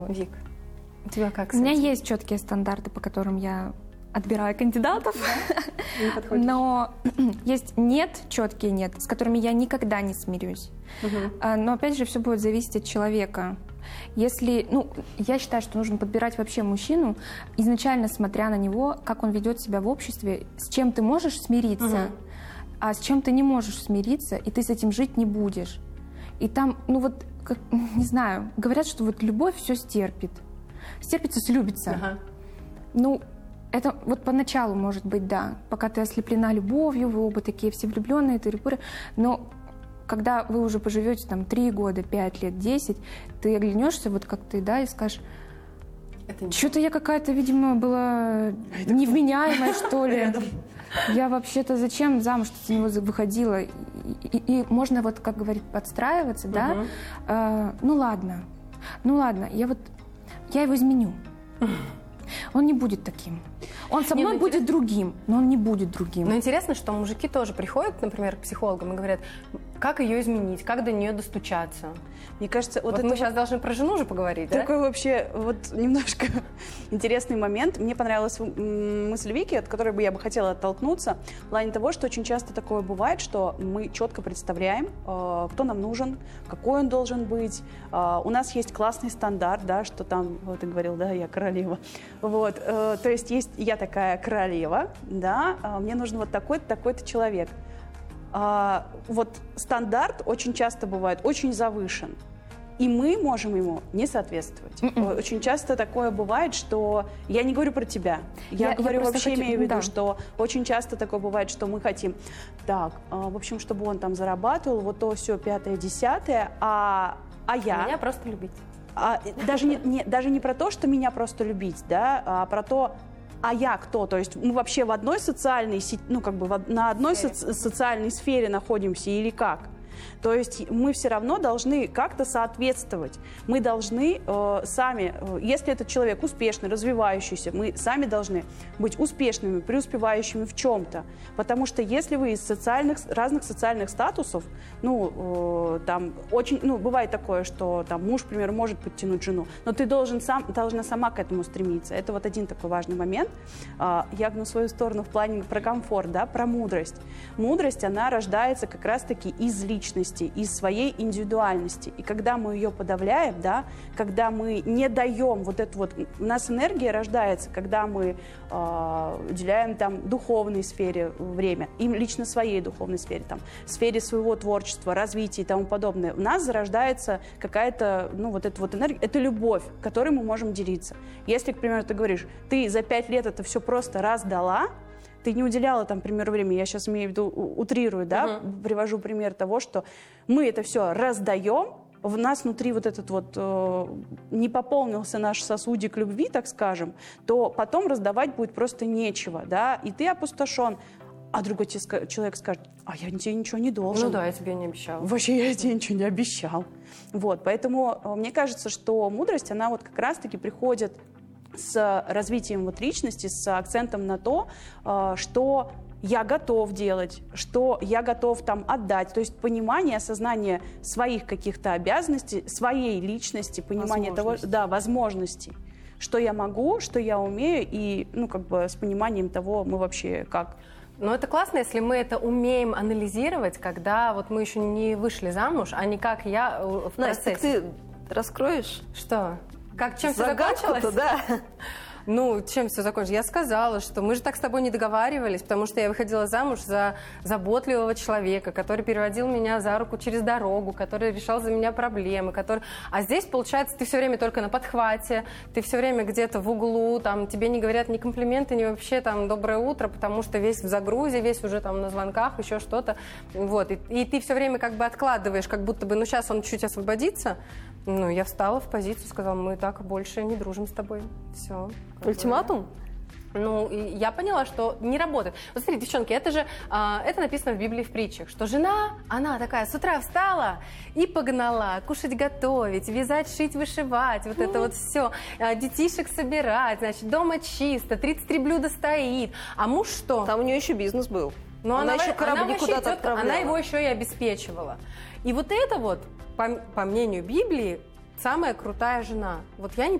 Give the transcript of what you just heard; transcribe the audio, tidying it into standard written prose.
Вик, у тебя как? У меня есть четкие стандарты, по которым я отбираю кандидатов, но есть четкие нет, с которыми я никогда не смирюсь. Но опять же, все будет зависеть от человека. Если, я считаю, что нужно подбирать вообще мужчину, изначально смотря на него, как он ведет себя в обществе, с чем ты можешь смириться, а с чем ты не можешь смириться, и ты с этим жить не будешь. И там, не знаю, говорят, что вот любовь все стерпит. Стерпится, слюбится. Это вот поначалу, может быть, да, пока ты ослеплена любовью, вы оба такие все влюбленные, тыры-пыры, но когда вы уже поживете там 3 года, 5 лет, 10, ты оглянешься, вот как ты, да, и скажешь, что-то я какая-то, видимо, была невменяемая, что ли. Я вообще-то зачем замуж за него выходила? И можно, вот, как говорит, подстраиваться, да? Ну ладно, я его изменю. Он не будет таким. Он со мной будет другим, но он не будет другим. Но интересно, что мужики тоже приходят, например, к психологам и говорят, как ее изменить, как до нее достучаться. Мне кажется, вот это мы сейчас должны про жену же поговорить, да? Такой вообще вот немножко интересный момент. Мне понравилась мысль Вики, от которой я бы хотела оттолкнуться, в плане того, что очень часто такое бывает, что мы четко представляем, кто нам нужен, какой он должен быть. У нас есть классный стандарт, да, что там, вот ты говорил, да, я королева. Вот, то есть я такая королева, да, мне нужен вот такой-то, такой-то человек. Вот стандарт очень часто бывает очень завышен, и мы можем ему не соответствовать. Очень часто такое бывает, что... Я не говорю про тебя. Я говорю, вообще имею в виду, что очень часто такое бывает, что мы хотим, так, в общем, чтобы он там зарабатывал, вот то, все, 5-е, 10-е, а я... Меня просто любить. Даже не про то, что меня просто любить, да, а про то, а я кто? То есть мы вообще в одной социальной, на одной социальной сфере находимся или как? То есть мы все равно должны как-то соответствовать. Мы должны сами, если этот человек успешный, развивающийся, мы сами должны быть успешными, преуспевающими в чем-то. Потому что если вы из разных социальных статусов, там очень, бывает такое, что там муж, например, может подтянуть жену, но ты должна сама к этому стремиться. Это вот один такой важный момент. Я гну свою сторону в плане про комфорт, да, про мудрость. Мудрость, она рождается как раз-таки из личности, из своей индивидуальности. И когда мы ее подавляем, да, когда мы не даем вот это вот... У нас энергия рождается, когда мы уделяем там духовной сфере время, им лично своей духовной сфере, там, сфере своего творчества, развития и тому подобное. У нас зарождается какая-то, вот эта вот энергия, это любовь, которой мы можем делиться. Если, к примеру, ты говоришь, ты за 5 лет это все просто раздала, ты не уделяла там, к примеру, времени, я сейчас имею в виду, утрирую, да, привожу пример того, что мы это все раздаем, в нас внутри вот этот вот не пополнился наш сосудик любви, так скажем, то потом раздавать будет просто нечего, да, и ты опустошен. А другой человек скажет, а я тебе ничего не должен. Ну да, я тебе не обещал. Вообще я тебе ничего не обещал. Вот, поэтому мне кажется, что мудрость, она вот как раз-таки приходит с развитием вот личности, с акцентом на то, что я готов делать, что я готов там отдать. То есть понимание, осознание своих каких-то обязанностей, своей личности, понимание того, да, возможностей, что я могу, что я умею, и, с пониманием того, мы вообще как. Но это классно, если мы это умеем анализировать, когда вот мы еще не вышли замуж, а не как я в процессе. Настя, ты раскроешь? Что? Чем все закончилось? Да. Чем все закончилось? Я сказала, что мы же так с тобой не договаривались, потому что я выходила замуж за заботливого человека, который переводил меня за руку через дорогу, который решал за меня проблемы, А здесь, получается, ты все время только на подхвате, ты все время где-то в углу, там, тебе не говорят ни комплименты, ни вообще там доброе утро, потому что весь в загрузе, весь уже там на звонках, еще что-то. Вот. И ты все время как бы откладываешь, как будто бы, сейчас он чуть освободится. Я встала в позицию, сказала, мы так больше не дружим с тобой. Все. Ультиматум? И я поняла, что не работает. Вот смотри, девчонки, это написано в Библии в притчах, что жена, она такая с утра встала и погнала кушать, готовить, вязать, шить, вышивать, вот это вот все, детишек собирать, значит, дома чисто, 33 блюда стоит. А муж что? Там у нее еще бизнес был. Но она еще корабли куда-то отправляла. Она его еще и обеспечивала. И вот это вот, по мнению Библии, самая крутая жена. Вот я не